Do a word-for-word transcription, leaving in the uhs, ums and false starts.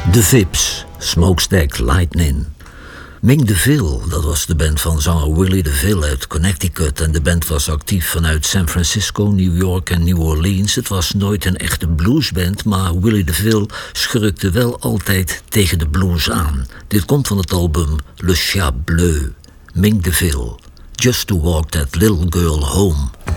De Vips, Smokestack Lightning. Ming DeVille, dat was de band van zanger Willie DeVille uit Connecticut en de band was actief vanuit San Francisco, New York en New Orleans. Het was nooit een echte bluesband, maar Willie DeVille schurkte wel altijd tegen de blues aan. Dit komt van het album Le Chat Bleu. Ming DeVille, Just to Walk That Little Girl Home.